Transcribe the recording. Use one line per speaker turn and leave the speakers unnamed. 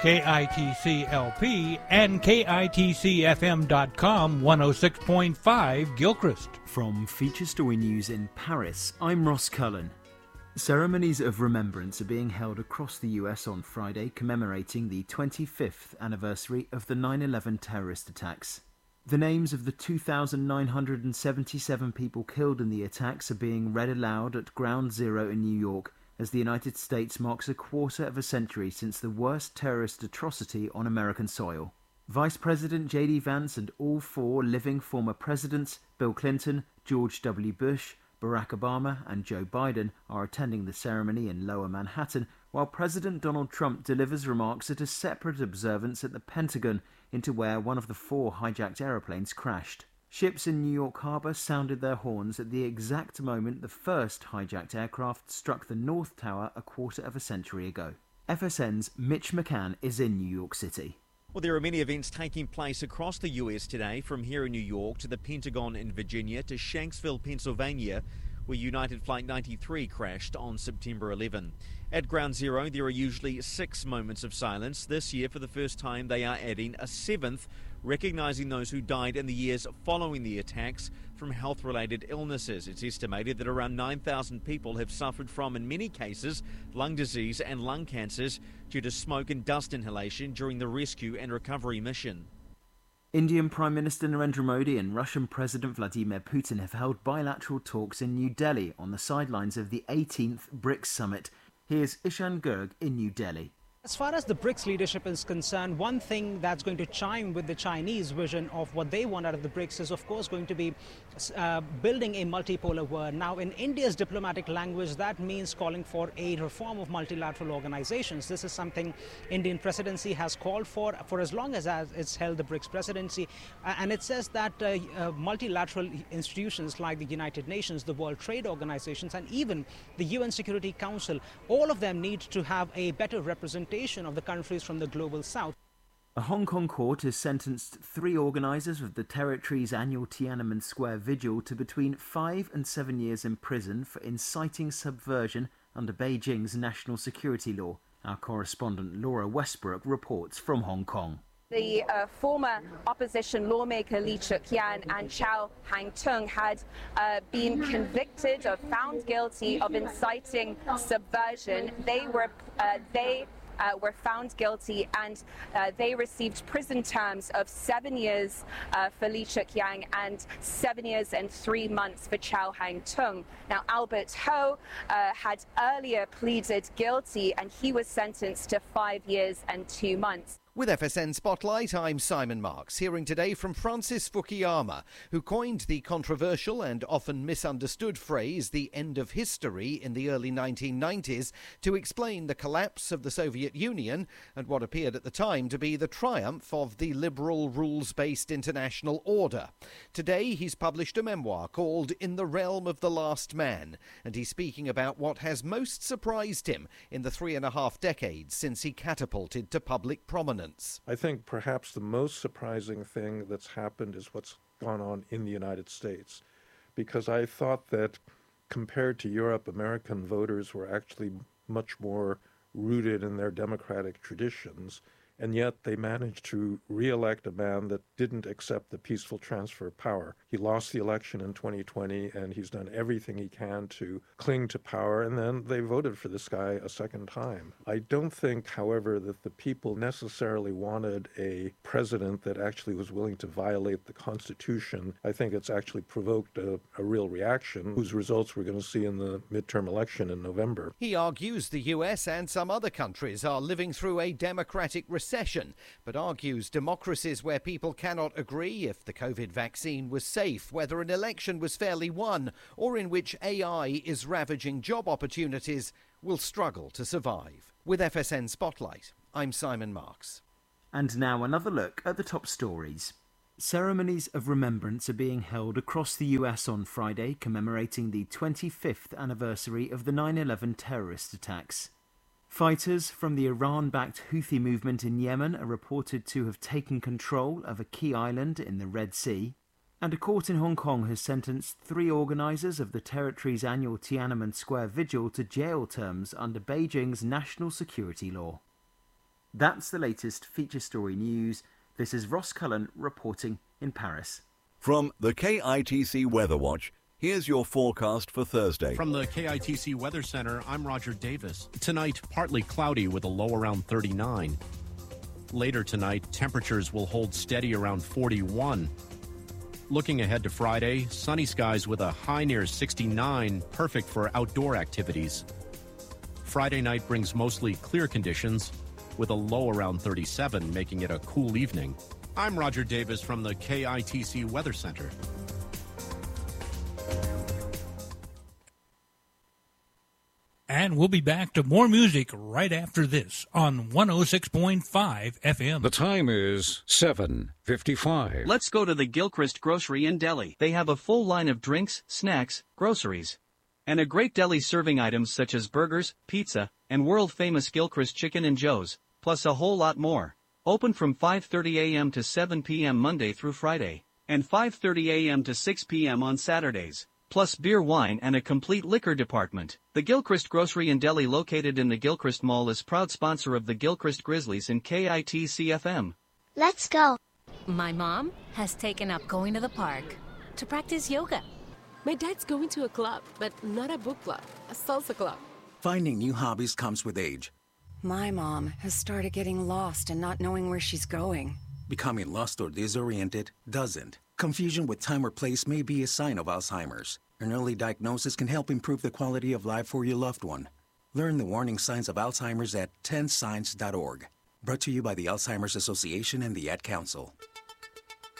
KITC-LP and KITCFM.com 106.5 Gilchrist.
From Feature Story News in Paris, I'm Ross Cullen. Ceremonies of remembrance are being held across the US on Friday, commemorating the 25th anniversary of the 9/11 terrorist attacks. The names of the 2,977 people killed in the attacks are being read aloud at Ground Zero in New York, as the United States marks a quarter of a century since the worst terrorist atrocity on American soil. Vice President J.D. Vance and all four living former presidents, Bill Clinton, George W. Bush, Barack Obama and Joe Biden, are attending the ceremony in Lower Manhattan, while President Donald Trump delivers remarks at a separate observance at the Pentagon, into where one of the four hijacked aeroplanes crashed. Ships in New York Harbor sounded their horns at the exact moment the first hijacked aircraft struck the North Tower a quarter of a century ago. FSN's Mitch McCann is in New York City.
Well, there are many events taking place across the US today, from here in New York to the Pentagon in Virginia to Shanksville, Pennsylvania, where United Flight 93 crashed on September 11. At Ground Zero, there are usually 6 moments of silence. This year, for the first time, they are adding a 7th, recognising those who died in the years following the attacks from health-related illnesses. It's estimated that around 9,000 people have suffered from, in many cases, lung disease and lung cancers due to smoke and dust inhalation during the rescue and recovery mission.
Indian Prime Minister Narendra Modi and Russian President Vladimir Putin have held bilateral talks in New Delhi on the sidelines of the 18th BRICS summit. Here's Ishan Garg in New Delhi.
As far as the BRICS leadership is concerned, one thing that's going to chime with the Chinese vision of what they want out of the BRICS is, of course, going to be building a multipolar world. Now, in India's diplomatic language, that means calling for a reform of multilateral organizations. This is something Indian presidency has called for as long as it's held the BRICS presidency. And it says that multilateral institutions like the United Nations, the World Trade Organizations, and even the UN Security Council, all of them need to have a better representation of the countries from the global south.
A Hong Kong court has sentenced 3 organisers of the territory's annual Tiananmen Square vigil to between 5 and 7 years in prison for inciting subversion under Beijing's national security law. Our correspondent Laura Westbrook reports from Hong Kong.
The former opposition lawmaker Lee Cheuk-yan and Chow Hang-tung had been convicted or found guilty of inciting subversion. They were found guilty, and they received prison terms of 7 years for Lee Cheuk-yang and 7 years and 3 months for Chow Hang-tung. Now, Albert Ho had earlier pleaded guilty, and he was sentenced to 5 years and 2 months.
With FSN Spotlight, I'm Simon Marks, hearing today from Francis Fukuyama, who coined the controversial and often misunderstood phrase the end of history in the early 1990s to explain the collapse of the Soviet Union and what appeared at the time to be the triumph of the liberal rules-based international order. Today he's published a memoir called In the Realm of the Last Man, and he's speaking about what has most surprised him in the 3.5 decades since he catapulted to public prominence.
I think perhaps the most surprising thing that's happened is what's gone on in the United States, because I thought that compared to Europe, American voters were actually much more rooted in their democratic traditions, and yet they managed to re-elect a man that didn't accept the peaceful transfer of power. He lost the election in 2020, and he's done everything he can to cling to power, and then they voted for this guy a second time. I don't think, however, that the people necessarily wanted a president that actually was willing to violate the Constitution. I think it's actually provoked a real reaction, whose results we're going to see in the midterm election in November.
He argues the US and some other countries are living through a democratic recession, but argues democracies where people cannot agree if the COVID vaccine was safe, whether an election was fairly won, or in which AI is ravaging job opportunities, will struggle to survive. With FSN Spotlight, I'm Simon Marks.
And now another look at the top stories. Ceremonies of remembrance are being held across the US on Friday, commemorating the 25th anniversary of the 9/11 terrorist attacks. Fighters from the Iran-backed Houthi movement in Yemen are reported to have taken control of a key island in the Red Sea. And a court in Hong Kong has sentenced 3 organisers of the territory's annual Tiananmen Square vigil to jail terms under Beijing's national security law. That's the latest feature story news. This is Ross Cullen reporting in Paris.
From the KITC Weather Watch, here's your forecast for Thursday.
From the KITC Weather Center, I'm Roger Davis. Tonight, partly cloudy with a low around 39. Later tonight, temperatures will hold steady around 41. Looking ahead to Friday, sunny skies with a high near 69, perfect for outdoor activities. Friday night brings mostly clear conditions with a low around 37, making it a cool evening. I'm Roger Davis from the KITC Weather Center.
And we'll be back to more music right after this on 106.5 FM.
The time is 7:55.
Let's go to the Gilchrist Grocery and Deli. They have a full line of drinks, snacks, groceries, and a great deli serving items such as burgers, pizza, and world-famous Gilchrist Chicken and Joe's, plus a whole lot more. Open from 5:30 a.m. to 7 p.m. Monday through Friday, and 5:30 a.m. to 6 p.m. on Saturdays. Plus beer, wine, and a complete liquor department. The Gilchrist Grocery and Deli located in the Gilchrist Mall is proud sponsor of the Gilchrist Grizzlies and KITC-FM.
Let's go.
My mom has taken up going to the park to practice yoga.
My dad's going to a club, but not a book club, a salsa club.
Finding new hobbies comes with age.
My mom has started getting lost and not knowing where she's going.
Becoming lost or disoriented doesn't. Confusion with time or place may be a sign of Alzheimer's. An early diagnosis can help improve the quality of life for your loved one. Learn the warning signs of Alzheimer's at 10signs.org. Brought to you by the Alzheimer's Association and the Ad Council.